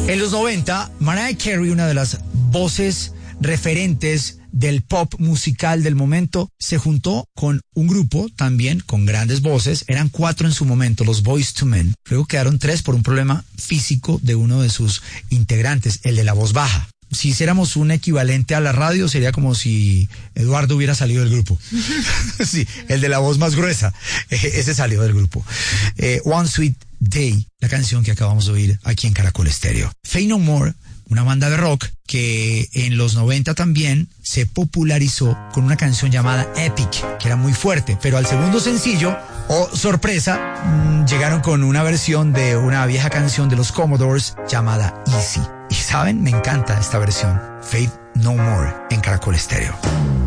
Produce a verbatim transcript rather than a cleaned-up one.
En los noventa, Mariah Carey, una de las voces referentes del pop musical del momento, se juntó con un grupo también con grandes voces. Eran cuatro en su momento, los Boyz two Men. Luego quedaron tres por un problema físico de uno de sus integrantes, el de la voz baja. Si hiciéramos un equivalente a la radio, sería como si Eduardo hubiera salido del grupo. Sí, el de la voz más gruesa. Eh, ese salió del grupo. Eh, One Sweet Day, la canción que acabamos de oír aquí en Caracol Estéreo. Faith No More, una banda de rock que en los noventa también se popularizó con una canción llamada Epic, que era muy fuerte, pero al segundo sencillo, oh sorpresa, mmm, llegaron con una versión de una vieja canción de los Commodores llamada Easy. Y saben, me encanta esta versión. Faith No More en Caracol Estéreo.